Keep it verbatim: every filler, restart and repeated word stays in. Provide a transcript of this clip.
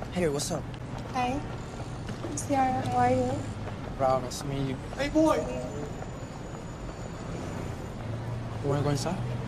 Hey, what's up? Hi, Ciara, how are you? Wow, nice to meet you. Hey, boy. You wanna go inside?